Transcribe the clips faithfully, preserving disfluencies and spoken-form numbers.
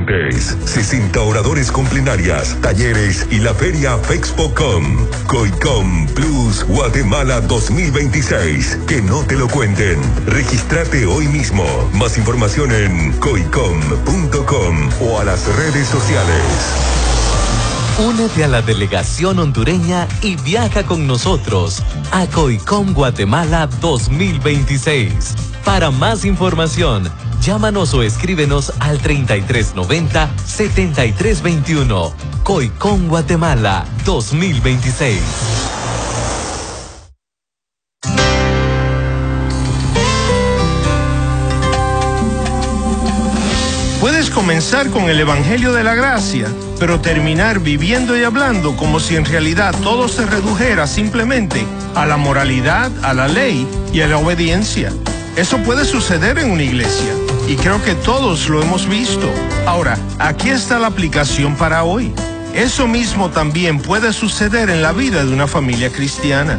sesenta oradores con plenarias, talleres y la feria Fexpocom. COICOM Plus Guatemala dos mil veintiséis. Que no te lo cuenten. Regístrate hoy mismo. Más información en coicom punto com o a las redes sociales. Únete a la delegación hondureña y viaja con nosotros a COICOM Guatemala dos mil veintiséis. Para más información, llámanos o escríbenos al treinta y tres noventa, setenta y tres veintiuno. COICOM Guatemala dos mil veintiséis. Puedes comenzar con el Evangelio de la Gracia, pero terminar viviendo y hablando como si en realidad todo se redujera simplemente a la moralidad, a la ley y a la obediencia. Eso puede suceder en una iglesia, y creo que todos lo hemos visto. Ahora, aquí está la aplicación para hoy. Eso mismo también puede suceder en la vida de una familia cristiana.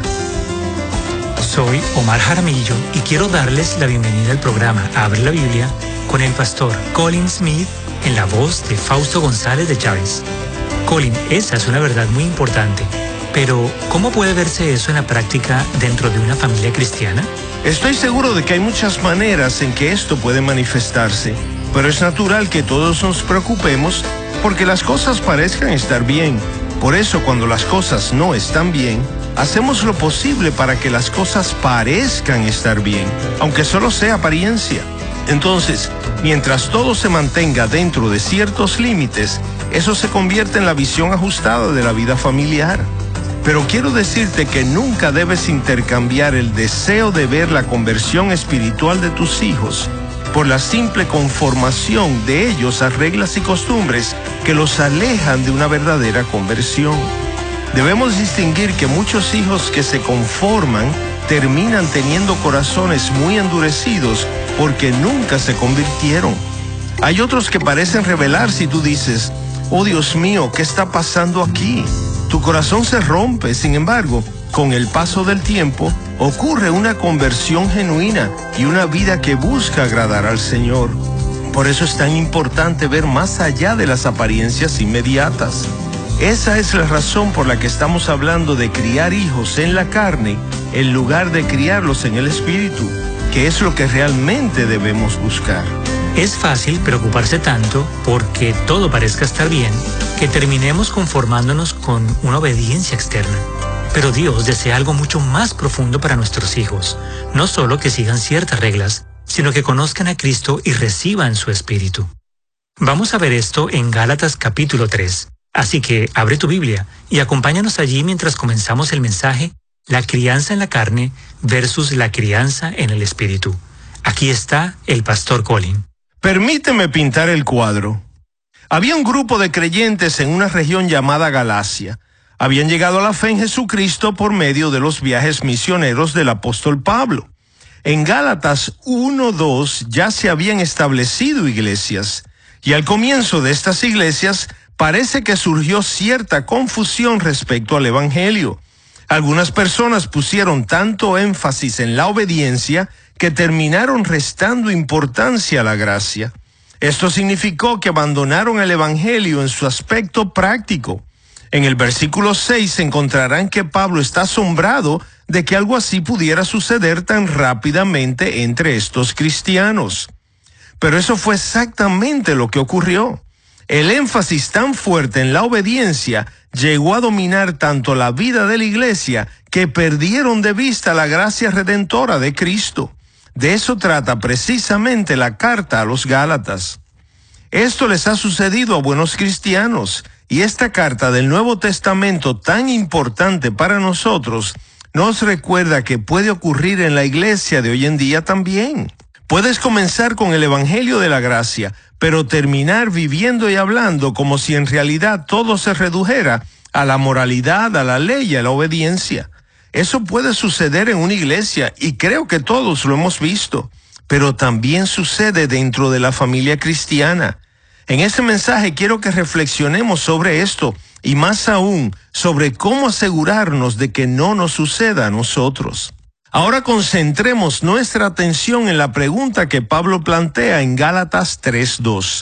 Soy Omar Jaramillo y quiero darles la bienvenida al programa Abre la Biblia con el pastor Colin Smith en la voz de Fausto González de Chávez. Colin, esa es una verdad muy importante, pero ¿cómo puede verse eso en la práctica dentro de una familia cristiana? Estoy seguro de que hay muchas maneras en que esto puede manifestarse, pero es natural que todos nos preocupemos porque las cosas parezcan estar bien. Por eso, cuando las cosas no están bien, hacemos lo posible para que las cosas parezcan estar bien, aunque solo sea apariencia. Entonces, mientras todo se mantenga dentro de ciertos límites, eso se convierte en la visión ajustada de la vida familiar. Pero quiero decirte que nunca debes intercambiar el deseo de ver la conversión espiritual de tus hijos por la simple conformación de ellos a reglas y costumbres que los alejan de una verdadera conversión. Debemos distinguir que muchos hijos que se conforman terminan teniendo corazones muy endurecidos porque nunca se convirtieron. Hay otros que parecen rebelarse y tú dices, oh Dios mío, ¿qué está pasando aquí? Tu corazón se rompe. Sin embargo, con el paso del tiempo, ocurre una conversión genuina y una vida que busca agradar al Señor. Por eso es tan importante ver más allá de las apariencias inmediatas. Esa es la razón por la que estamos hablando de criar hijos en la carne en lugar de criarlos en el espíritu, que es lo que realmente debemos buscar. Es fácil preocuparse tanto porque todo parezca estar bien, que terminemos conformándonos con una obediencia externa. Pero Dios desea algo mucho más profundo para nuestros hijos, no solo que sigan ciertas reglas, sino que conozcan a Cristo y reciban su espíritu. Vamos a ver esto en Gálatas capítulo tres. Así que abre tu Biblia y acompáñanos allí mientras comenzamos el mensaje La crianza en la carne versus la crianza en el espíritu. Aquí está el pastor Colin. Permíteme pintar el cuadro. Había un grupo de creyentes en una región llamada Galacia. Habían llegado a la fe en Jesucristo por medio de los viajes misioneros del apóstol Pablo. En Gálatas uno dos ya se habían establecido iglesias, y al comienzo de estas iglesias parece que surgió cierta confusión respecto al Evangelio. Algunas personas pusieron tanto énfasis en la obediencia que terminaron restando importancia a la gracia. Esto significó que abandonaron el Evangelio en su aspecto práctico. En el versículo seis encontrarán que Pablo está asombrado de que algo así pudiera suceder tan rápidamente entre estos cristianos. Pero eso fue exactamente lo que ocurrió. El énfasis tan fuerte en la obediencia llegó a dominar tanto la vida de la iglesia que perdieron de vista la gracia redentora de Cristo. De eso trata precisamente la carta a los Gálatas. Esto les ha sucedido a buenos cristianos, y esta carta del Nuevo Testamento tan importante para nosotros nos recuerda que puede ocurrir en la iglesia de hoy en día también. Puedes comenzar con el Evangelio de la Gracia, pero terminar viviendo y hablando como si en realidad todo se redujera a la moralidad, a la ley y a la obediencia. Eso puede suceder en una iglesia, y creo que todos lo hemos visto, pero también sucede dentro de la familia cristiana. En este mensaje quiero que reflexionemos sobre esto, y más aún, sobre cómo asegurarnos de que no nos suceda a nosotros. Ahora concentremos nuestra atención en la pregunta que Pablo plantea en Gálatas tres dos.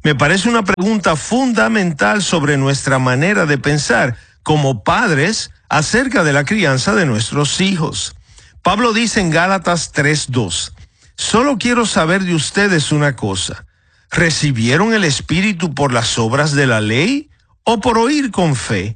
Me parece una pregunta fundamental sobre nuestra manera de pensar como padres acerca de la crianza de nuestros hijos. Pablo dice en Gálatas tres dos, solo quiero saber de ustedes una cosa, ¿recibieron el Espíritu por las obras de la ley o por oír con fe?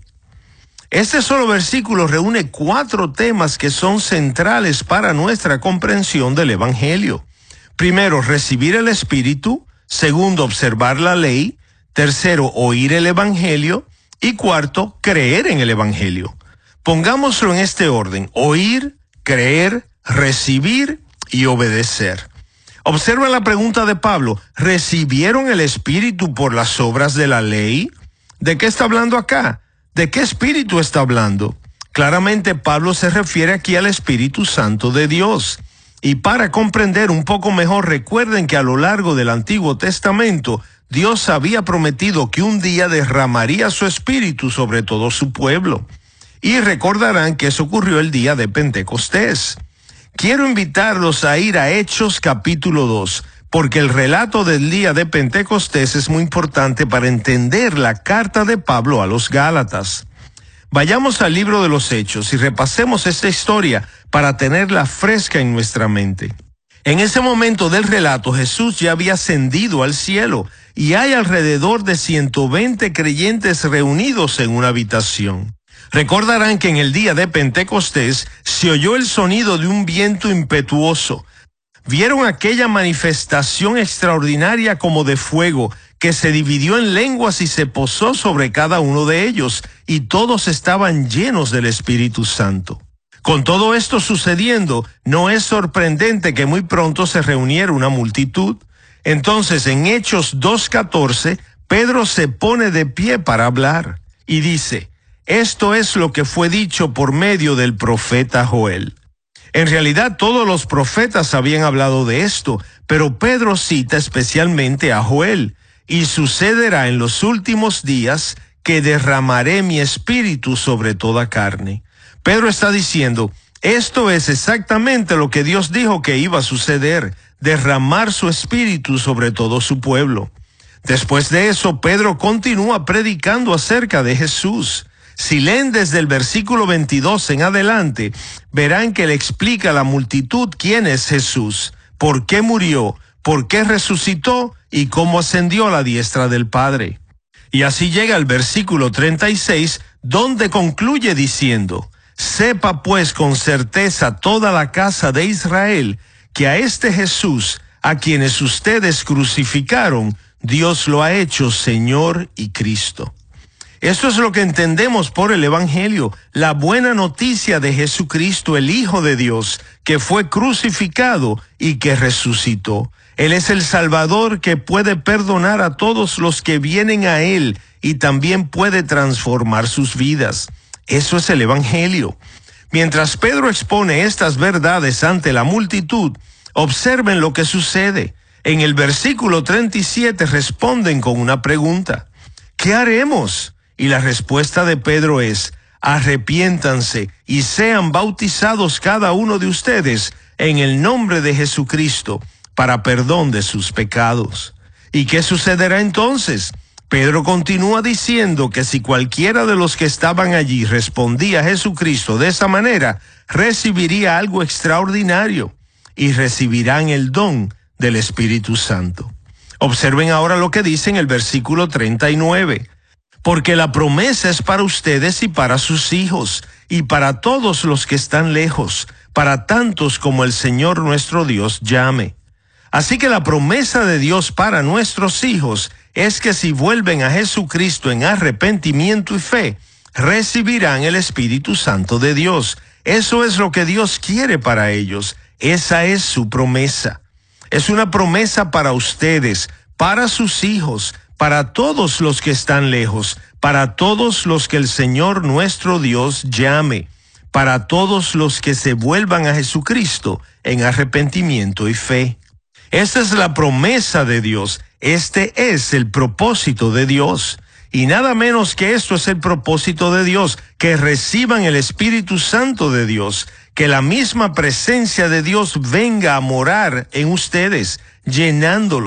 Este solo versículo reúne cuatro temas que son centrales para nuestra comprensión del Evangelio. Primero, recibir el Espíritu. Segundo, observar la ley. Tercero, oír el Evangelio. Y cuarto, creer en el Evangelio. Pongámoslo en este orden: oír, creer, recibir y obedecer. Observa la pregunta de Pablo: ¿recibieron el Espíritu por las obras de la ley? ¿De qué está hablando acá? ¿De qué Espíritu está hablando? Claramente Pablo se refiere aquí al Espíritu Santo de Dios. Y para comprender un poco mejor, recuerden que a lo largo del Antiguo Testamento, Dios había prometido que un día derramaría su Espíritu sobre todo su pueblo. Y recordarán que eso ocurrió el día de Pentecostés. Quiero invitarlos a ir a Hechos capítulo dos, porque el relato del día de Pentecostés es muy importante para entender la carta de Pablo a los Gálatas. Vayamos al libro de los Hechos y repasemos esta historia para tenerla fresca en nuestra mente. En ese momento del relato, Jesús ya había ascendido al cielo y hay alrededor de ciento veinte creyentes reunidos en una habitación. Recordarán que en el día de Pentecostés se oyó el sonido de un viento impetuoso. Vieron aquella manifestación extraordinaria como de fuego, que se dividió en lenguas y se posó sobre cada uno de ellos, y todos estaban llenos del Espíritu Santo. Con todo esto sucediendo, no es sorprendente que muy pronto se reuniera una multitud. Entonces, en Hechos dos catorce, Pedro se pone de pie para hablar, y dice: esto es lo que fue dicho por medio del profeta Joel. En realidad todos los profetas habían hablado de esto, pero Pedro cita especialmente a Joel, y sucederá en los últimos días que derramaré mi espíritu sobre toda carne. Pedro está diciendo, esto es exactamente lo que Dios dijo que iba a suceder, derramar su espíritu sobre todo su pueblo. Después de eso, Pedro continúa predicando acerca de Jesús. Si leen desde el versículo veintidós en adelante, verán que le explica a la multitud quién es Jesús, por qué murió, por qué resucitó y cómo ascendió a la diestra del Padre. Y así llega al versículo treinta y seis, donde concluye diciendo, sepa pues con certeza toda la casa de Israel, que a este Jesús, a quienes ustedes crucificaron, Dios lo ha hecho Señor y Cristo. Esto es lo que entendemos por el Evangelio, la buena noticia de Jesucristo, el Hijo de Dios, que fue crucificado y que resucitó. Él es el Salvador que puede perdonar a todos los que vienen a Él y también puede transformar sus vidas. Eso es el Evangelio. Mientras Pedro expone estas verdades ante la multitud, observen lo que sucede. En el versículo treinta y siete responden con una pregunta. ¿Qué haremos? Y la respuesta de Pedro es, arrepiéntanse y sean bautizados cada uno de ustedes en el nombre de Jesucristo para perdón de sus pecados. ¿Y qué sucederá entonces? Pedro continúa diciendo que si cualquiera de los que estaban allí respondía a Jesucristo de esa manera, recibiría algo extraordinario y recibirán el don del Espíritu Santo. Observen ahora lo que dice en el versículo treinta y nueve. Porque la promesa es para ustedes y para sus hijos, y para todos los que están lejos, para tantos como el Señor nuestro Dios llame. Así que la promesa de Dios para nuestros hijos es que si vuelven a Jesucristo en arrepentimiento y fe, recibirán el Espíritu Santo de Dios. Eso es lo que Dios quiere para ellos. Esa es su promesa. Es una promesa para ustedes, para sus hijos, para todos los que están lejos, para todos los que el Señor nuestro Dios llame, para todos los que se vuelvan a Jesucristo en arrepentimiento y fe. Esta es la promesa de Dios, este es el propósito de Dios. Y nada menos que esto es el propósito de Dios, que reciban el Espíritu Santo de Dios, que la misma presencia de Dios venga a morar en ustedes, llenándolos,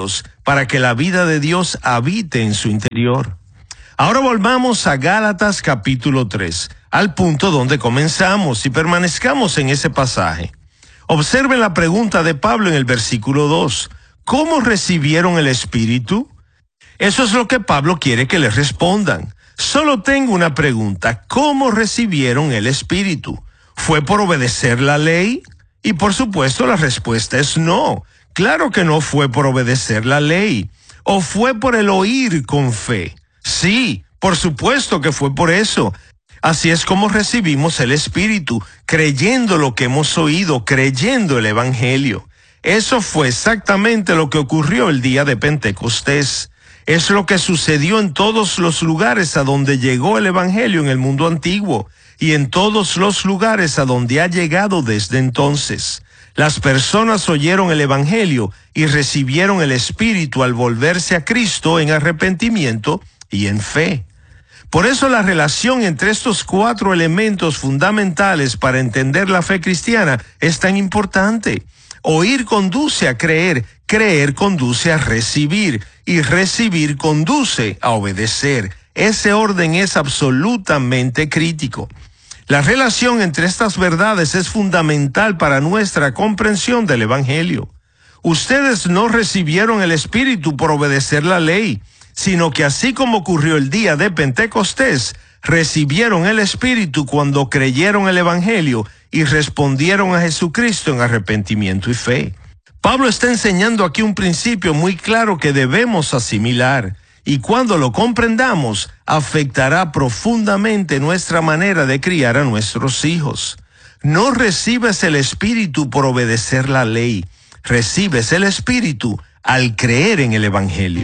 para que la vida de Dios habite en su interior. Ahora volvamos a Gálatas capítulo tres, al punto donde comenzamos, y permanezcamos en ese pasaje. Observen la pregunta de Pablo en el versículo dos. ¿Cómo recibieron el Espíritu? Eso es lo que Pablo quiere que le respondan. Solo tengo una pregunta. ¿Cómo recibieron el Espíritu? ¿Fue por obedecer la ley? Y por supuesto la respuesta es no. Claro que no fue por obedecer la ley. ¿O fue por el oír con fe? Sí, por supuesto que fue por eso. Así es como recibimos el Espíritu, creyendo lo que hemos oído, creyendo el Evangelio. Eso fue exactamente lo que ocurrió el día de Pentecostés. Es lo que sucedió en todos los lugares a donde llegó el Evangelio en el mundo antiguo y en todos los lugares a donde ha llegado desde entonces. Las personas oyeron el Evangelio y recibieron el Espíritu al volverse a Cristo en arrepentimiento y en fe. Por eso la relación entre estos cuatro elementos fundamentales para entender la fe cristiana es tan importante. Oír conduce a creer, creer conduce a recibir, y recibir conduce a obedecer. Ese orden es absolutamente crítico. La relación entre estas verdades es fundamental para nuestra comprensión del Evangelio. Ustedes no recibieron el Espíritu por obedecer la ley, sino que así como ocurrió el día de Pentecostés, recibieron el Espíritu cuando creyeron el Evangelio y respondieron a Jesucristo en arrepentimiento y fe. Pablo está enseñando aquí un principio muy claro que debemos asimilar, y cuando lo comprendamos, afectará profundamente nuestra manera de criar a nuestros hijos. No recibes el Espíritu por obedecer la ley, recibes el Espíritu al creer en el Evangelio.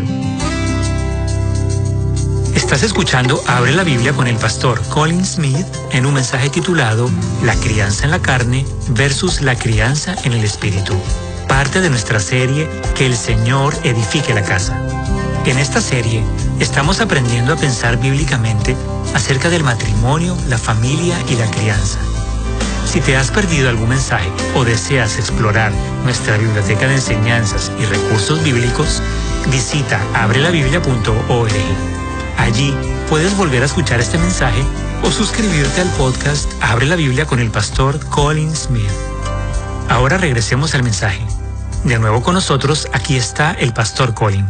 Estás escuchando Abre la Biblia con el pastor Colin Smith en un mensaje titulado La crianza en la carne versus la crianza en el Espíritu, parte de nuestra serie Que el Señor edifique la casa. En esta serie estamos aprendiendo a pensar bíblicamente acerca del matrimonio, la familia y la crianza. Si te has perdido algún mensaje o deseas explorar nuestra biblioteca de enseñanzas y recursos bíblicos, visita abre la biblia punto org. Allí puedes volver a escuchar este mensaje o suscribirte al podcast Abre la Biblia con el pastor Colin Smith. Ahora regresemos al mensaje. De nuevo con nosotros, aquí está el pastor Colin.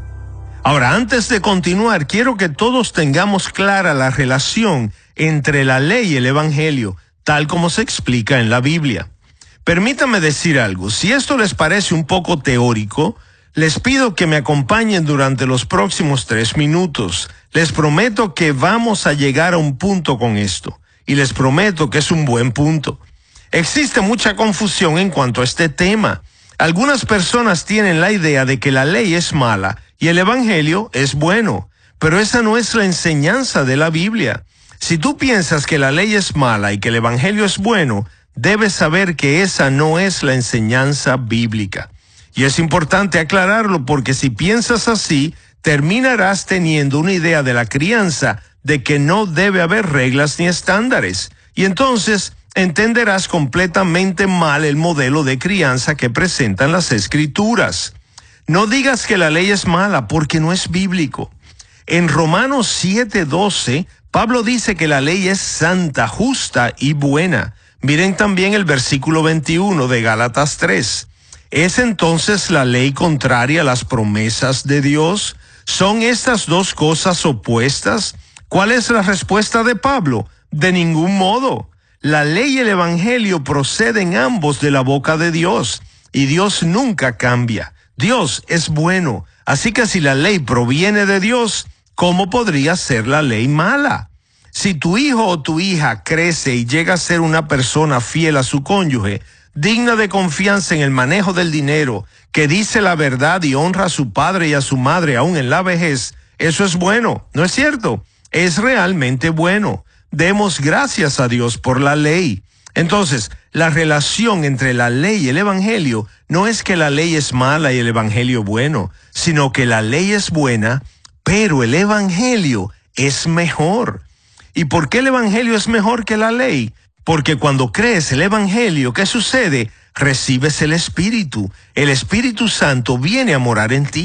Ahora, antes de continuar, quiero que todos tengamos clara la relación entre la ley y el Evangelio, tal como se explica en la Biblia. Permítanme decir algo. Si esto les parece un poco teórico, les pido que me acompañen durante los próximos tres minutos. Les prometo que vamos a llegar a un punto con esto, y les prometo que es un buen punto. Existe mucha confusión en cuanto a este tema. Algunas personas tienen la idea de que la ley es mala y el Evangelio es bueno, pero esa no es la enseñanza de la Biblia. Si tú piensas que la ley es mala y que el Evangelio es bueno, debes saber que esa no es la enseñanza bíblica. Y es importante aclararlo porque si piensas así, terminarás teniendo una idea de la crianza de que no debe haber reglas ni estándares. Y entonces entenderás completamente mal el modelo de crianza que presentan las Escrituras. No digas que la ley es mala porque no es bíblico. En Romanos siete doce, Pablo dice que la ley es santa, justa y buena. Miren también el versículo veintiuno de Gálatas tres. ¿Es entonces la ley contraria a las promesas de Dios? ¿Son estas dos cosas opuestas? ¿Cuál es la respuesta de Pablo? De ningún modo. La ley y el Evangelio proceden ambos de la boca de Dios, y Dios nunca cambia. Dios es bueno, así que si la ley proviene de Dios, ¿cómo podría ser la ley mala? Si tu hijo o tu hija crece y llega a ser una persona fiel a su cónyuge, digna de confianza en el manejo del dinero, que dice la verdad y honra a su padre y a su madre aún en la vejez, eso es bueno, ¿no es cierto? Es realmente bueno. Demos gracias a Dios por la ley. Entonces, la relación entre la ley y el Evangelio no es que la ley es mala y el Evangelio bueno, sino que la ley es buena, pero el Evangelio es mejor. ¿Y por qué el Evangelio es mejor que la ley? Porque cuando crees el Evangelio, ¿qué sucede? Recibes el Espíritu. El Espíritu Santo viene a morar en ti.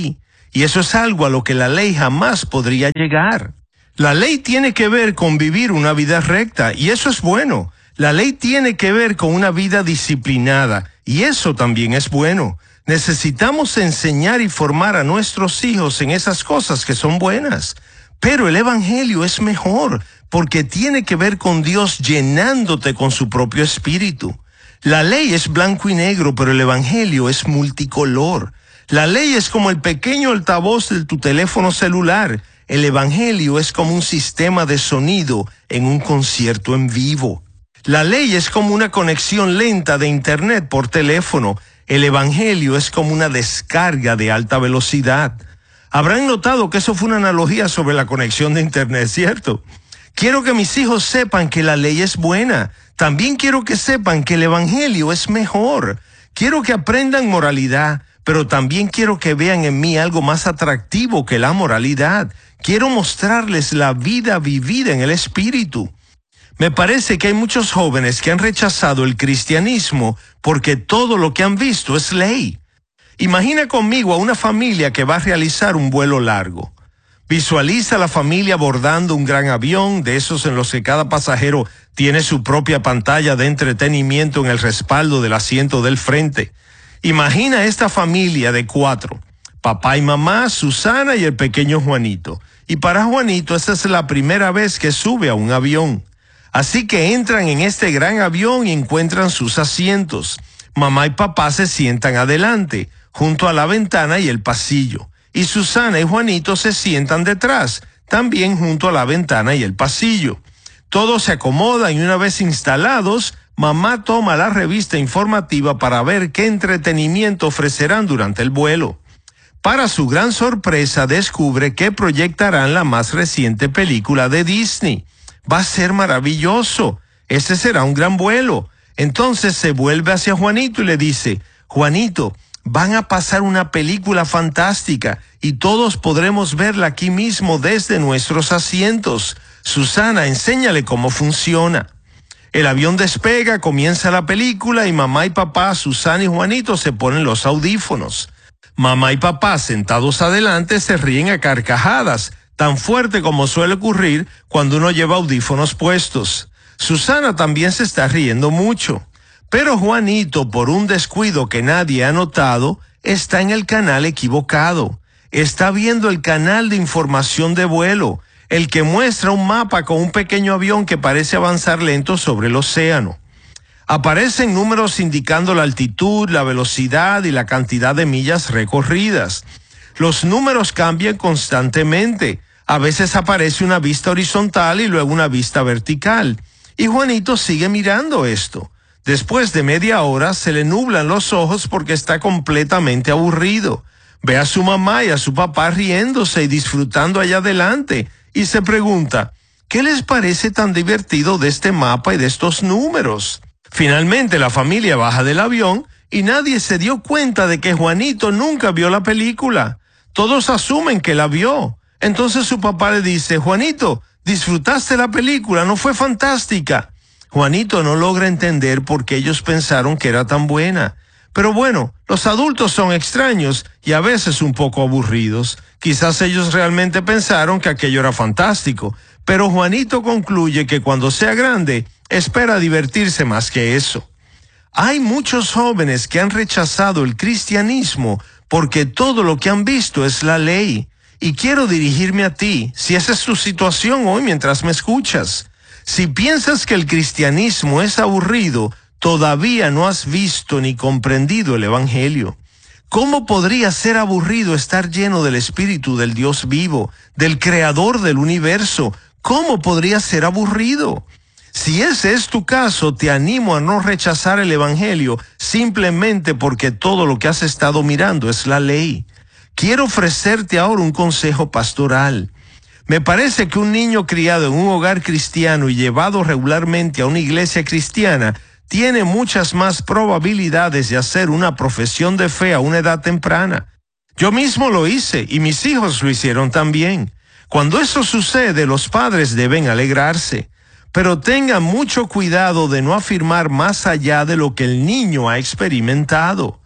y eso es algo a lo que la ley jamás podría llegar. La ley tiene que ver con vivir una vida recta, y eso es bueno. La ley tiene que ver con una vida disciplinada, y eso también es bueno. Necesitamos enseñar y formar a nuestros hijos en esas cosas que son buenas. Pero el Evangelio es mejor, porque tiene que ver con Dios llenándote con su propio espíritu. La ley es blanco y negro, pero el Evangelio es multicolor. La ley es como el pequeño altavoz de tu teléfono celular. El Evangelio es como un sistema de sonido en un concierto en vivo. La ley es como una conexión lenta de internet por teléfono. El Evangelio es como una descarga de alta velocidad. Habrán notado que eso fue una analogía sobre la conexión de internet, ¿cierto? Quiero que mis hijos sepan que la ley es buena. También quiero que sepan que el Evangelio es mejor. Quiero que aprendan moralidad, pero también quiero que vean en mí algo más atractivo que la moralidad. Quiero mostrarles la vida vivida en el Espíritu. Me parece que hay muchos jóvenes que han rechazado el cristianismo porque todo lo que han visto es ley. Imagina conmigo a una familia que va a realizar un vuelo largo. Visualiza a la familia abordando un gran avión, de esos en los que cada pasajero tiene su propia pantalla de entretenimiento en el respaldo del asiento del frente. Imagina a esta familia de cuatro, papá y mamá, Susana y el pequeño Juanito. Y para Juanito esta es la primera vez que sube a un avión. Así que entran en este gran avión y encuentran sus asientos. Mamá y papá se sientan adelante, junto a la ventana y el pasillo. Y Susana y Juanito se sientan detrás, también junto a la ventana y el pasillo. Todos se acomodan y una vez instalados, mamá toma la revista informativa para ver qué entretenimiento ofrecerán durante el vuelo. Para su gran sorpresa, descubre que proyectarán la más reciente película de Disney. Va a ser maravilloso. Ese será un gran vuelo. Entonces se vuelve hacia Juanito y le dice, Juanito, van a pasar una película fantástica y todos podremos verla aquí mismo desde nuestros asientos. Susana, enséñale cómo funciona. El avión despega, comienza la película y mamá y papá, Susana y Juanito se ponen los audífonos. Mamá y papá, sentados adelante, se ríen a carcajadas, tan fuerte como suele ocurrir cuando uno lleva audífonos puestos. Susana también se está riendo mucho. Pero Juanito, por un descuido que nadie ha notado, está en el canal equivocado. Está viendo el canal de información de vuelo, el que muestra un mapa con un pequeño avión que parece avanzar lento sobre el océano. Aparecen números indicando la altitud, la velocidad y la cantidad de millas recorridas. Los números cambian constantemente. A veces aparece una vista horizontal y luego una vista vertical. Y Juanito sigue mirando esto. Después de media hora se le nublan los ojos porque está completamente aburrido. Ve a su mamá y a su papá riéndose y disfrutando allá adelante y se pregunta, ¿qué les parece tan divertido de este mapa y de estos números? Finalmente la familia baja del avión y nadie se dio cuenta de que Juanito nunca vio la película. Todos asumen que la vio. Entonces su papá le dice, Juanito, ¿disfrutaste la película? ¿No fue fantástica? Juanito no logra entender por qué ellos pensaron que era tan buena. Pero bueno, los adultos son extraños y a veces un poco aburridos. Quizás ellos realmente pensaron que aquello era fantástico, pero Juanito concluye que cuando sea grande, espera divertirse más que eso. Hay muchos jóvenes que han rechazado el cristianismo porque todo lo que han visto es la ley. Y quiero dirigirme a ti, si esa es tu situación hoy mientras me escuchas. Si piensas que el cristianismo es aburrido, todavía no has visto ni comprendido el Evangelio. ¿Cómo podría ser aburrido estar lleno del Espíritu del Dios vivo, del Creador del universo? ¿Cómo podría ser aburrido? Si ese es tu caso, te animo a no rechazar el Evangelio simplemente porque todo lo que has estado mirando es la ley. Quiero ofrecerte ahora un consejo pastoral. Me parece que un niño criado en un hogar cristiano y llevado regularmente a una iglesia cristiana tiene muchas más probabilidades de hacer una profesión de fe a una edad temprana. Yo mismo lo hice y mis hijos lo hicieron también. Cuando eso sucede, los padres deben alegrarse, pero tengan mucho cuidado de no afirmar más allá de lo que el niño ha experimentado.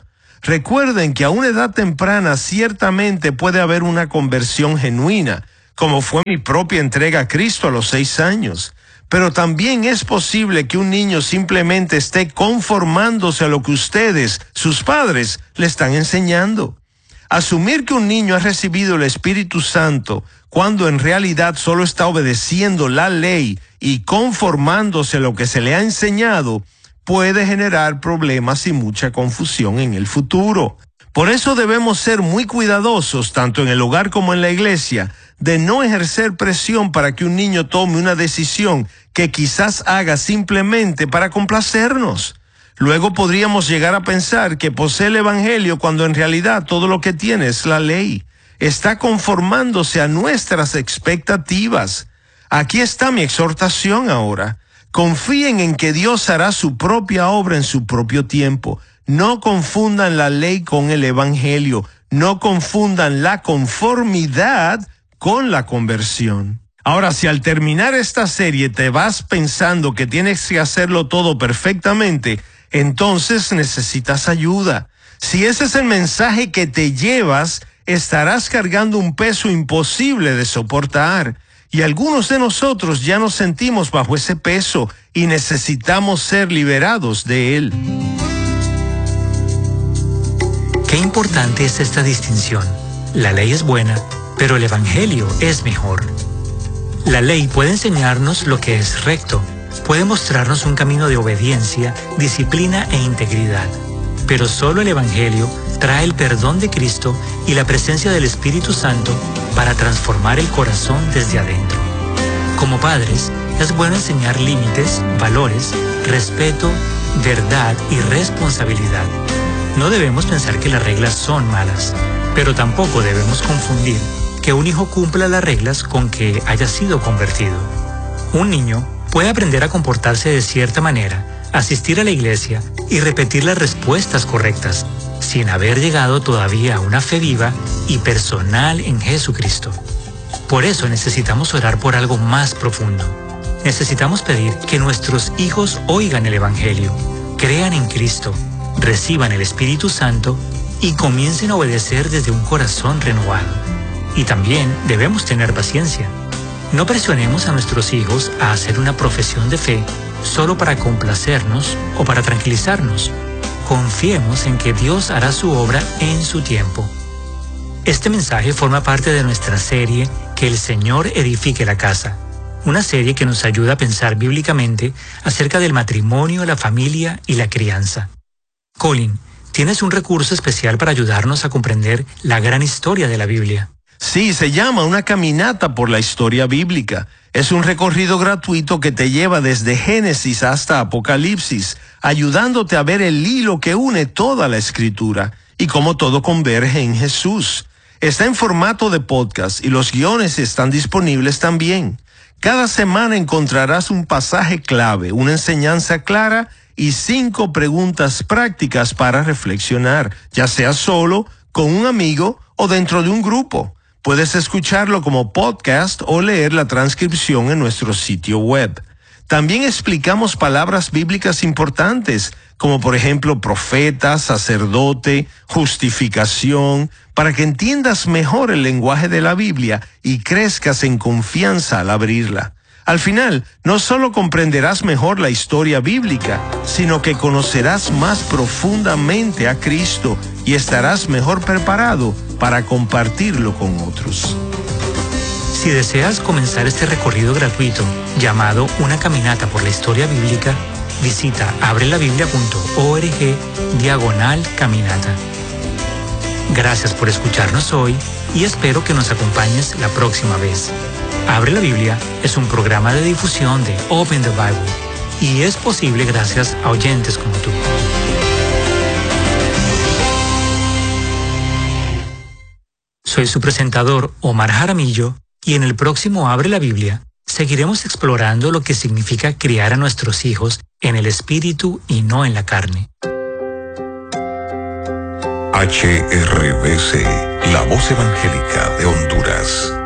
Recuerden que a una edad temprana ciertamente puede haber una conversión genuina, como fue mi propia entrega a Cristo a los seis años. Pero también es posible que un niño simplemente esté conformándose a lo que ustedes, sus padres, le están enseñando. Asumir que un niño ha recibido el Espíritu Santo cuando en realidad solo está obedeciendo la ley y conformándose a lo que se le ha enseñado puede generar problemas y mucha confusión en el futuro. Por eso debemos ser muy cuidadosos, tanto en el hogar como en la iglesia, de no ejercer presión para que un niño tome una decisión que quizás haga simplemente para complacernos. Luego podríamos llegar a pensar que posee el Evangelio cuando en realidad todo lo que tiene es la ley. Está conformándose a nuestras expectativas. Aquí está mi exhortación ahora. Confíen en que Dios hará su propia obra en su propio tiempo. No confundan la ley con el Evangelio. No confundan la conformidad con la conversión. Ahora, si al terminar esta serie te vas pensando que tienes que hacerlo todo perfectamente, entonces necesitas ayuda. Si ese es el mensaje que te llevas, estarás cargando un peso imposible de soportar. Y algunos de nosotros ya nos sentimos bajo ese peso y necesitamos ser liberados de él. Qué importante es esta distinción. La ley es buena, pero el Evangelio es mejor. La ley puede enseñarnos lo que es recto, puede mostrarnos un camino de obediencia, disciplina e integridad. Pero solo el Evangelio trae el perdón de Cristo y la presencia del Espíritu Santo para transformar el corazón desde adentro. Como padres, es bueno enseñar límites, valores, respeto, verdad y responsabilidad. No debemos pensar que las reglas son malas, pero tampoco debemos confundir que un hijo cumpla las reglas con que haya sido convertido. Un niño puede aprender a comportarse de cierta manera, asistir a la iglesia y repetir las respuestas correctas, sin haber llegado todavía a una fe viva y personal en Jesucristo. Por eso necesitamos orar por algo más profundo. Necesitamos pedir que nuestros hijos oigan el Evangelio, crean en Cristo, reciban el Espíritu Santo y comiencen a obedecer desde un corazón renovado. Y también debemos tener paciencia. No presionemos a nuestros hijos a hacer una profesión de fe solo para complacernos o para tranquilizarnos. Confiemos en que Dios hará su obra en su tiempo. Este mensaje forma parte de nuestra serie Que el Señor edifique la casa, una serie que nos ayuda a pensar bíblicamente acerca del matrimonio, la familia y la crianza. Colin, ¿tienes un recurso especial para ayudarnos a comprender la gran historia de la Biblia? Sí, se llama Una caminata por la historia bíblica. Es un recorrido gratuito que te lleva desde Génesis hasta Apocalipsis, ayudándote a ver el hilo que une toda la Escritura y cómo todo converge en Jesús. Está en formato de podcast y los guiones están disponibles también. Cada semana encontrarás un pasaje clave, una enseñanza clara y cinco preguntas prácticas para reflexionar, ya sea solo, con un amigo o dentro de un grupo. Puedes escucharlo como podcast o leer la transcripción en nuestro sitio web. También explicamos palabras bíblicas importantes, como por ejemplo profeta, sacerdote, justificación, para que entiendas mejor el lenguaje de la Biblia y crezcas en confianza al abrirla. Al final, no solo comprenderás mejor la historia bíblica, sino que conocerás más profundamente a Cristo y estarás mejor preparado para compartirlo con otros. Si deseas comenzar este recorrido gratuito llamado Una caminata por la historia bíblica, visita abrelabiblia.org diagonal caminata. Gracias por escucharnos hoy y espero que nos acompañes la próxima vez. Abre la Biblia es un programa de difusión de Open the Bible y es posible gracias a oyentes como tú. Soy su presentador Omar Jaramillo y en el próximo Abre la Biblia seguiremos explorando lo que significa criar a nuestros hijos en el espíritu y no en la carne. H R B C, la voz evangélica de Honduras.